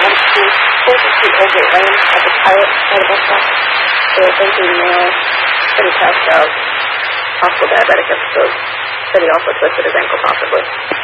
close to Oldgate Lane at the pilot by the bus stop. They were thinking male, pretty passed out, possible diabetic episode. Said he also twisted his ankle possibly.